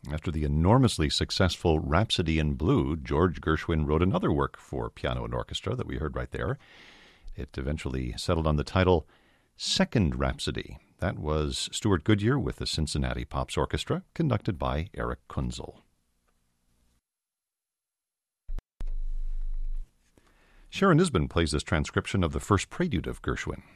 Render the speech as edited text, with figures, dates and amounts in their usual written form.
After the enormously successful Rhapsody in Blue, George Gershwin wrote another work for piano and orchestra that we heard right there. It eventually settled on the title Second Rhapsody. That was Stuart Goodyear with the Cincinnati Pops Orchestra, conducted by Eric Kunzel. Sharon Nisbin plays this transcription of the first prelude of Gershwin.